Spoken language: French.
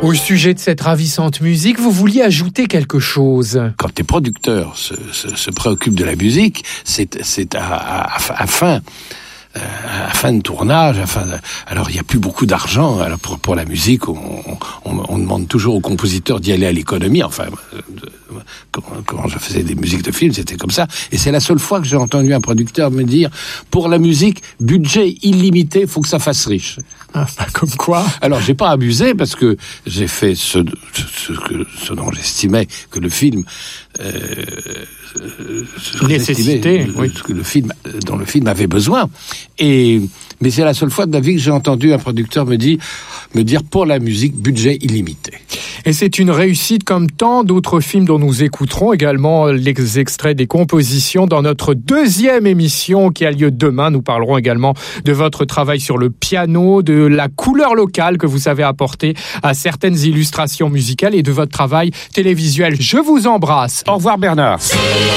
Au sujet de cette ravissante musique, vous vouliez ajouter quelque chose. Quand tes producteurs se préoccupent de la musique, c'est à fin de tournage, alors il n'y a plus beaucoup d'argent. Alors pour la musique, on demande toujours aux compositeurs d'y aller à l'économie. Enfin, quand je faisais des musiques de films, c'était comme ça. Et c'est la seule fois que j'ai entendu un producteur me dire, pour la musique, budget illimité, faut que ça fasse riche. Ah, comme quoi. Alors j'ai pas abusé parce que j'ai fait ce dont j'estimais que le film nécessité, oui. Dont le film avait besoin. Mais c'est la seule fois de ma vie que j'ai entendu un producteur me dire pour la musique, budget illimité. Et c'est une réussite comme tant d'autres films dont nous écouterons également les extraits des compositions dans notre deuxième émission qui a lieu demain. Nous parlerons également de votre travail sur le piano, de la couleur locale que vous savez apporter à certaines illustrations musicales et de votre travail télévisuel. Je vous embrasse. Au revoir Bernard.